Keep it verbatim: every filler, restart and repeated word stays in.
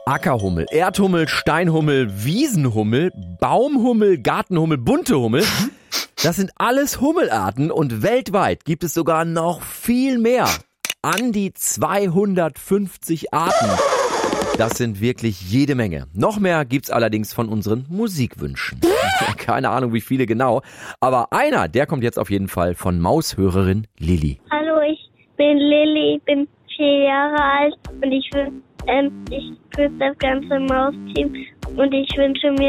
Ackerhummel, Erdhummel, Steinhummel, Wiesenhummel, Baumhummel, Gartenhummel, bunte Hummel. Das sind alles Hummelarten und weltweit gibt es sogar noch viel mehr. An die zweihundertfünfzig Arten. Das sind wirklich jede Menge. Noch mehr gibt's allerdings von unseren Musikwünschen. Keine Ahnung, wie viele genau. Aber einer, der kommt jetzt auf jeden Fall von Maushörerin Lilly. Hallo, ich bin Lilly, ich bin vier Jahre alt und ich, wün- ähm, ich grüße das ganze Mausteam und ich wünsche mir